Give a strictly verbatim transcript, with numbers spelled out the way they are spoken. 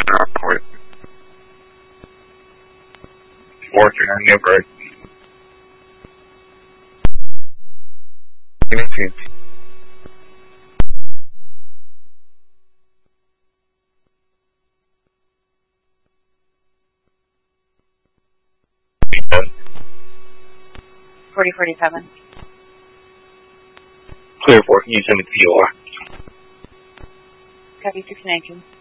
Airport. Working on Newburgh. forty forty-seven. Clear for, can you send it to P O R? Copy six nineteen.